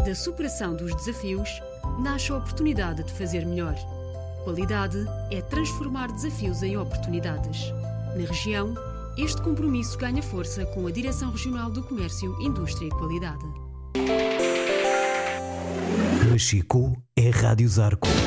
Da superação dos desafios, nasce a oportunidade de fazer melhor. Qualidade é transformar desafios em oportunidades. Na região, este compromisso ganha força com a Direção Regional do Comércio, Indústria e Qualidade. Machico é Rádio Zarco.